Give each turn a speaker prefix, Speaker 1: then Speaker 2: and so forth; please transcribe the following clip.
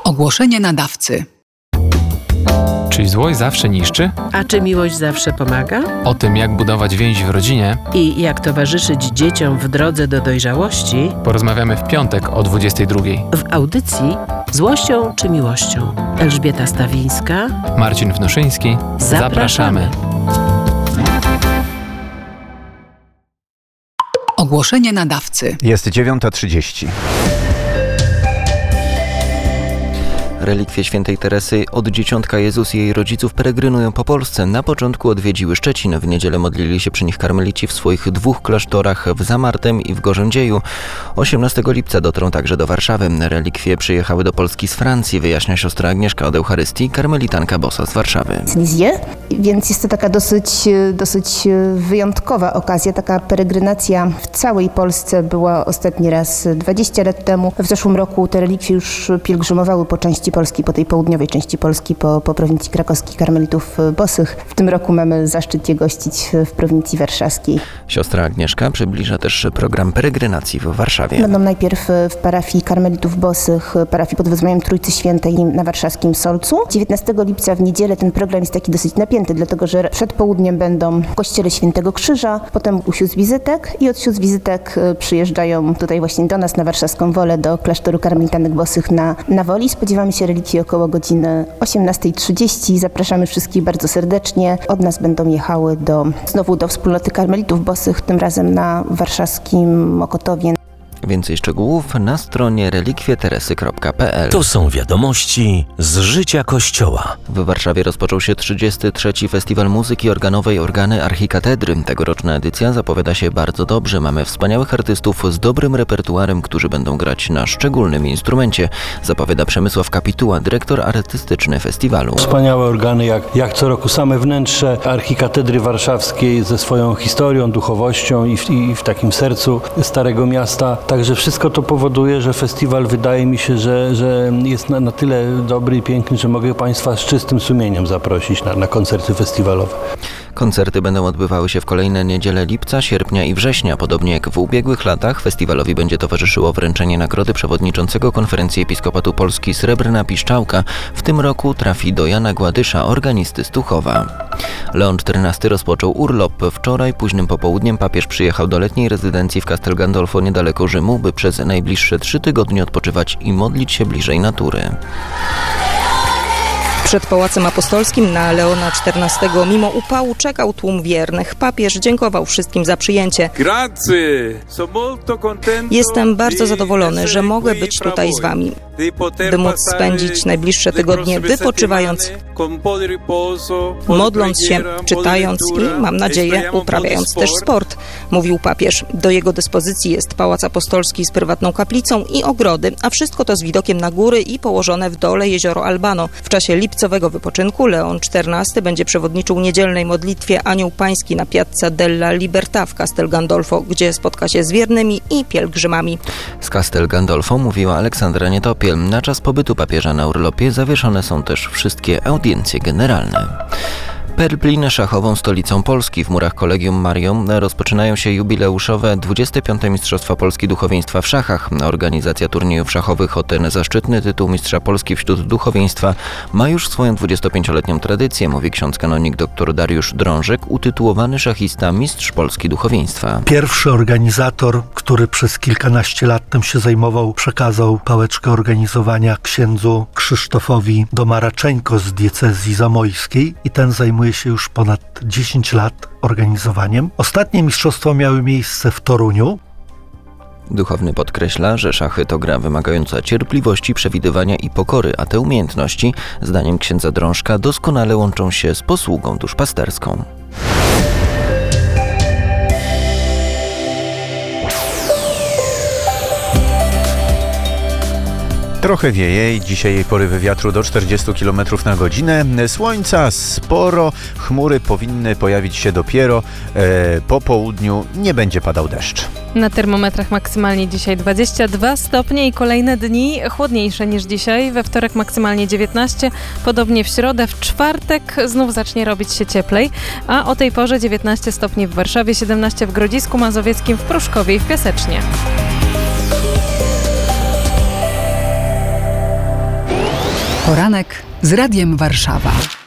Speaker 1: Ogłoszenie nadawcy.
Speaker 2: Czy złość zawsze niszczy?
Speaker 3: A czy miłość zawsze pomaga?
Speaker 2: O tym, jak budować więź w rodzinie,
Speaker 3: I jak towarzyszyć dzieciom w drodze do dojrzałości,
Speaker 2: porozmawiamy w piątek o 22:00.
Speaker 3: w audycji Złością czy miłością. Elżbieta Stawińska.
Speaker 2: Marcin Wnoszyński. Zapraszamy.
Speaker 1: Ogłoszenie nadawcy.
Speaker 4: Jest 9:30.
Speaker 5: Relikwie świętej Teresy od Dzieciątka Jezus i jej rodziców peregrynują po Polsce. Na początku odwiedziły Szczecin. W niedzielę modlili się przy nich karmelici w swoich 2 klasztorach w Zamartem i w Gorzędzieju. 18 lipca dotrą także do Warszawy. Relikwie przyjechały do Polski z Francji, wyjaśnia siostra Agnieszka od Eucharystii, karmelitanka bosa z Warszawy.
Speaker 6: Więc jest to taka dosyć wyjątkowa okazja. Taka peregrynacja w całej Polsce była ostatni raz 20 lat temu. W zeszłym roku te relikwie już pielgrzymowały po części Polski, po tej południowej części Polski, po prowincji krakowskich karmelitów bosych. W tym roku mamy zaszczyt je gościć w prowincji warszawskiej.
Speaker 5: Siostra Agnieszka przybliża też program peregrynacji w Warszawie.
Speaker 6: Będą najpierw w parafii karmelitów bosych, parafii pod wezwaniem Trójcy Świętej na warszawskim Solcu. 19 lipca w niedzielę ten program jest taki dosyć napięty, dlatego że przed południem będą w kościele Świętego Krzyża, potem u sióstr wizytek i od sióstr wizytek przyjeżdżają tutaj właśnie do nas na warszawską Wolę, do klasztoru karmelitanek bosych na Woli. Spodziewamy się relikwi około godziny 18:30. Zapraszamy wszystkich bardzo serdecznie. Od nas będą jechały znowu do wspólnoty karmelitów bosych, tym razem na warszawskim Mokotowie.
Speaker 5: Więcej szczegółów na stronie relikwieteresy.pl.
Speaker 7: To są wiadomości z życia Kościoła.
Speaker 5: W Warszawie rozpoczął się 33. Festiwal Muzyki Organowej Organy Archikatedry. Tegoroczna edycja zapowiada się bardzo dobrze. Mamy wspaniałych artystów z dobrym repertuarem, którzy będą grać na szczególnym instrumencie, zapowiada Przemysław Kapituła, dyrektor artystyczny festiwalu.
Speaker 8: Wspaniałe organy, jak co roku same wnętrze Archikatedry Warszawskiej ze swoją historią, duchowością i w takim sercu Starego Miasta. Także wszystko to powoduje, że festiwal wydaje mi się, że jest na tyle dobry i piękny, że mogę Państwa z czystym sumieniem zaprosić na koncerty festiwalowe.
Speaker 5: Koncerty będą odbywały się w kolejne niedziele lipca, sierpnia i września. Podobnie jak w ubiegłych latach festiwalowi będzie towarzyszyło wręczenie nagrody przewodniczącego Konferencji Episkopatu Polski Srebrna Piszczałka. W tym roku trafi do Jana Gładysza, organisty z Tuchowa. Leon XIV rozpoczął urlop. Wczoraj późnym popołudniem papież przyjechał do letniej rezydencji w Castel Gandolfo niedaleko Rzymu, by przez najbliższe 3 tygodnie odpoczywać i modlić się bliżej natury.
Speaker 9: Przed Pałacem Apostolskim na Leona XIV mimo upału czekał tłum wiernych. Papież dziękował wszystkim za przyjęcie. Jestem bardzo zadowolony, że mogę być tutaj z wami, by móc spędzić najbliższe tygodnie wypoczywając, modląc się, czytając i, mam nadzieję, uprawiając też sport, mówił papież. Do jego dyspozycji jest Pałac Apostolski z prywatną kaplicą i ogrody, a wszystko to z widokiem na góry i położone w dole jezioro Albano. W czasie lipcowego wypoczynku Leon XIV będzie przewodniczył niedzielnej modlitwie Anioł Pański na Piazza della Libertà w Castel Gandolfo, gdzie spotka się z wiernymi i pielgrzymami.
Speaker 5: Z Castel Gandolfo mówiła Aleksandra Nietopiel. Na czas pobytu papieża na urlopie zawieszone są też wszystkie audiencje generalne. Perplin szachową stolicą Polski. W murach Collegium Marium rozpoczynają się jubileuszowe 25. Mistrzostwa Polski Duchowieństwa w szachach. Organizacja turniejów szachowych o ten zaszczytny tytuł Mistrza Polski wśród duchowieństwa ma już swoją 25-letnią tradycję, mówi ksiądz kanonik dr Dariusz Drążek, utytułowany szachista Mistrz Polski Duchowieństwa.
Speaker 10: Pierwszy organizator, który przez kilkanaście lat tym się zajmował, przekazał pałeczkę organizowania księdzu Krzysztofowi Domaraczeńko z diecezji zamojskiej i ten zajmuje się już ponad 10 lat organizowaniem. Ostatnie mistrzostwa miały miejsce w Toruniu.
Speaker 5: Duchowny podkreśla, że szachy to gra wymagająca cierpliwości, przewidywania i pokory, a te umiejętności, zdaniem księdza Drążka, doskonale łączą się z posługą duszpasterską.
Speaker 4: Trochę wieje i dzisiaj porywy wiatru do 40 km na godzinę. Słońca sporo, chmury powinny pojawić się dopiero po południu. Nie będzie padał deszcz.
Speaker 11: Na termometrach maksymalnie dzisiaj 22 stopnie i kolejne dni chłodniejsze niż dzisiaj. We wtorek maksymalnie 19, podobnie w środę. W czwartek znów zacznie robić się cieplej, a o tej porze 19 stopni w Warszawie, 17 w Grodzisku Mazowieckim, w Pruszkowie i w Piasecznie.
Speaker 1: Poranek z Radiem Warszawa.